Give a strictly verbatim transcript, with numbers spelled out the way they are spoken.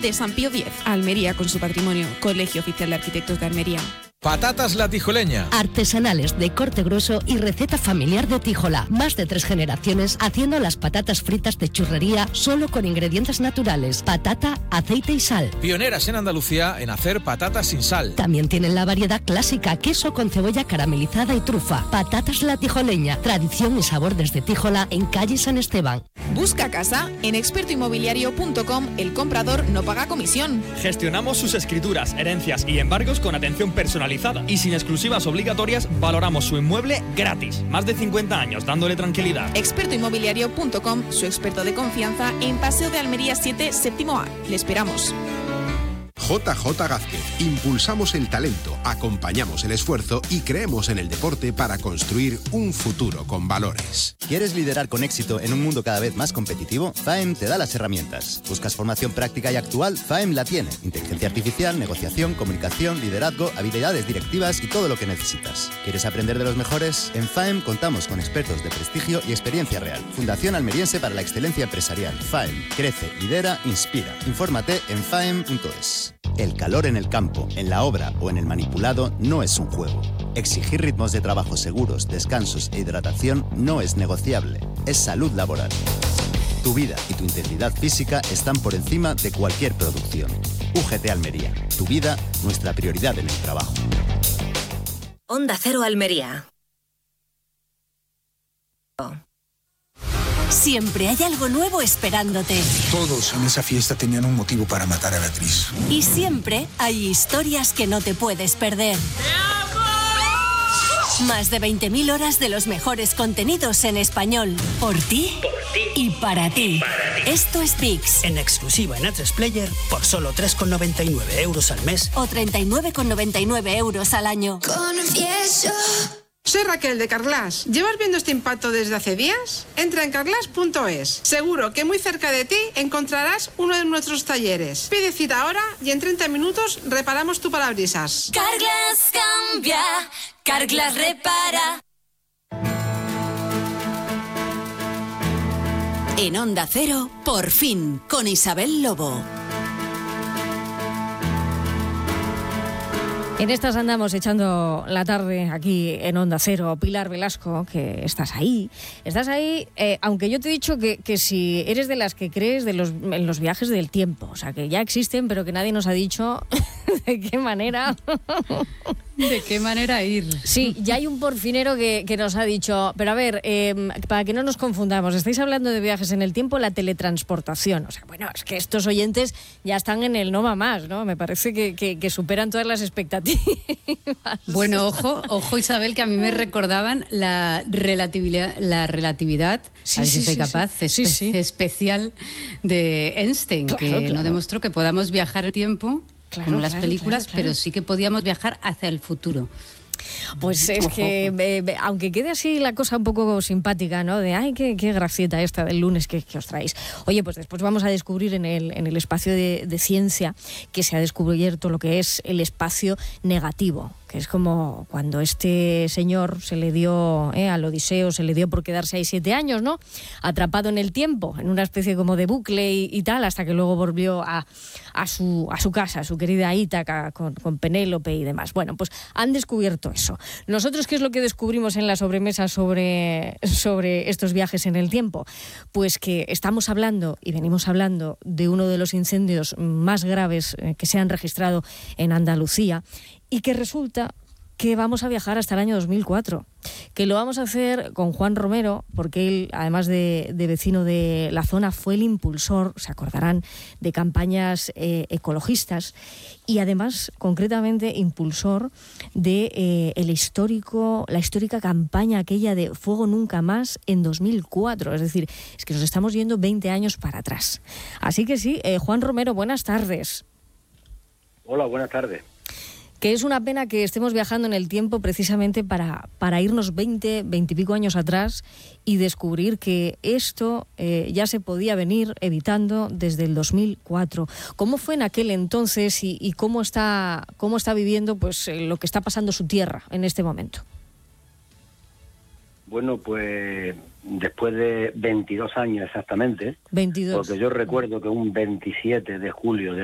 de San Pío X. Almería con su patrimonio. Colegio Oficial de Arquitectos de Almería. Patatas La Tijoleña. Artesanales de corte grueso y receta familiar de Tíjola. Más de tres generaciones haciendo las patatas fritas de churrería solo con ingredientes naturales. Patata, aceite y sal. Pioneras en Andalucía en hacer patatas sin sal. También tienen la variedad clásica, queso con cebolla caramelizada y trufa. Patatas La Tijoleña. Tradición y sabor desde Tíjola en calle San Esteban. Busca casa en experto inmobiliario punto com. El comprador no paga comisión. Gestionamos sus escrituras, herencias y embargos con atención personalizada. Y sin exclusivas obligatorias, valoramos su inmueble gratis. Más de cincuenta años dándole tranquilidad. experto inmobiliario punto com, su experto de confianza en Paseo de Almería siete, séptimo A. Le esperamos. J J Gázquez. Impulsamos el talento, acompañamos el esfuerzo y creemos en el deporte para construir un futuro con valores. ¿Quieres liderar con éxito en un mundo cada vez más competitivo? FAEM te da las herramientas. ¿Buscas formación práctica y actual? FAEM la tiene. Inteligencia artificial, negociación, comunicación, liderazgo, habilidades directivas y todo lo que necesitas. ¿Quieres aprender de los mejores? En FAEM contamos con expertos de prestigio y experiencia real. Fundación Almeriense para la Excelencia Empresarial. FAEM. Crece, lidera, inspira. Infórmate en faem punto es. El calor en el campo, en la obra o en el manipulado no es un juego. Exigir ritmos de trabajo seguros, descansos e hidratación no es negociable. Es salud laboral. Tu vida y tu integridad física están por encima de cualquier producción. U G T Almería. Tu vida, nuestra prioridad en el trabajo. Onda Cero Almería. Siempre hay algo nuevo esperándote. Todos en esa fiesta tenían un motivo para matar a Beatriz. Y siempre hay historias que no te puedes perder. Más de veinte mil horas de los mejores contenidos en español. Por ti, por ti y para ti. para ti. Esto es V I X. En exclusiva en A tres Player por solo tres con noventa y nueve euros al mes. O treinta y nueve con noventa y nueve euros al año. Confieso. Soy Raquel de Carglass. ¿Llevas viendo este impacto desde hace días? Entra en carglass punto es. Seguro que muy cerca de ti encontrarás uno de nuestros talleres. Pide cita ahora y en treinta minutos reparamos tu parabrisas. Carglass cambia, Carglass repara. En Onda Cero, por fin, con Isabel Lobo. En estas andamos echando la tarde aquí en Onda Cero. Pilar Velasco, que estás ahí. Estás ahí, eh, aunque yo te he dicho que, que si eres de las que crees de los, en los viajes del tiempo. O sea, que ya existen, pero que nadie nos ha dicho de qué manera... ¿De qué manera ir? Sí, ya hay un porfinero que, que nos ha dicho, pero a ver, eh, para que no nos confundamos, estáis hablando de viajes en el tiempo, la teletransportación. O sea, bueno, es que estos oyentes ya están en el no más, ¿no? Me parece que, que, que superan todas las expectativas. Bueno, ojo, ojo Isabel, que a mí me recordaban la relatividad, la relatividad, sí, a ver sí, si soy sí, capaz, sí. espe- Sí, sí. especial de Einstein, Claro, que claro. no demostró que podamos viajar el tiempo, Claro, como las claro, películas, claro, claro. pero sí que podíamos viajar hacia el futuro. Pues es que, eh, aunque quede así la cosa un poco simpática, ¿no? De, ay, qué, qué gracieta esta del lunes que, que os traéis. Oye, pues después vamos a descubrir en el, en el espacio de, de ciencia que se ha descubierto lo que es el espacio negativo, que es como cuando este señor se le dio, eh, al Odiseo, se le dio por quedarse ahí siete años, ¿no? Atrapado en el tiempo, en una especie como de bucle y, y tal, hasta que luego volvió a, a, su, a su casa, a su querida Ítaca, con, con Penélope y demás. Bueno, pues han descubierto eso. Nosotros, ¿qué es lo que descubrimos en la sobremesa sobre, sobre estos viajes en el tiempo? Pues que estamos hablando, y venimos hablando, de uno de los incendios más graves eh, que se han registrado en Andalucía, y que resulta que vamos a viajar hasta el año dos mil cuatro, que lo vamos a hacer con Juan Romero, porque él, además de, de vecino de la zona, fue el impulsor, se acordarán, de campañas eh, ecologistas, y además, concretamente, impulsor de eh, el histórico, la histórica campaña aquella de Fuego Nunca Más en dos mil cuatro, es decir, es que nos estamos yendo veinte años para atrás. Así que sí, eh, Juan Romero, buenas tardes. Hola, buenas tardes. Que es una pena que estemos viajando en el tiempo precisamente para, para irnos veinte, veinte y pico años atrás y descubrir que esto eh, ya se podía venir evitando desde el dos mil cuatro. ¿Cómo fue en aquel entonces y, y cómo está cómo está viviendo pues eh, lo que está pasando su tierra en este momento? Bueno, pues después de veintidós años exactamente, veintidós. porque yo recuerdo que un veintisiete de julio de